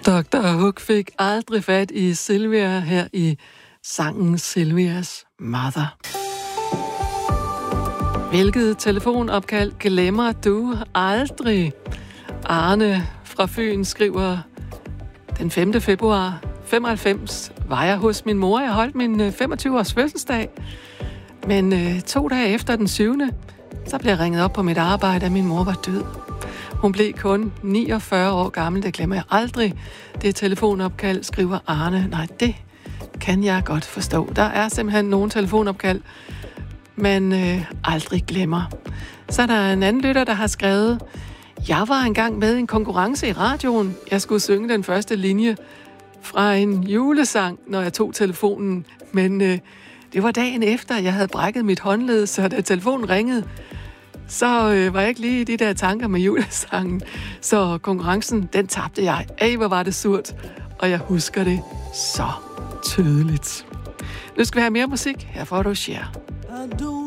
Dr. Hook fik aldrig fat i Sylvia her i sangen Sylvias Mother. Hvilket telefonopkald glemmer du aldrig? Arne fra Fyn skriver, den 5. februar 95 var jeg hos min mor. Jeg holdt min 25-års fødselsdag. Men 2 dage efter den 7. så blev jeg ringet op på mit arbejde, at min mor var død. Hun blev kun 49 år gammel, det glemmer jeg aldrig. Det telefonopkald, skriver Arne. Nej, det kan jeg godt forstå. Der er simpelthen nogle telefonopkald, man aldrig glemmer. Så er der en anden lytter, der har skrevet, jeg var engang med i en konkurrence i radioen. Jeg skulle synge den første linje fra en julesang, når jeg tog telefonen. Men det var dagen efter, jeg havde brækket mit håndled, så da telefonen ringede, så var jeg ikke lige i de der tanker med julesangen. Så konkurrencen, den tabte jeg. Hvor var det surt. Og jeg husker det så tydeligt. Nu skal vi have mere musik. Her får du Cher.